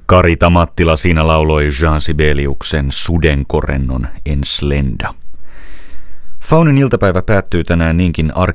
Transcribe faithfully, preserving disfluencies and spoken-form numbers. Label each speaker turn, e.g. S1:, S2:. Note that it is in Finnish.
S1: Karita Mattila siinä lauloi Jean Sibeliuksen Sudenkorennon Enslenda. Faunin iltapäivä päättyy tänään niinkin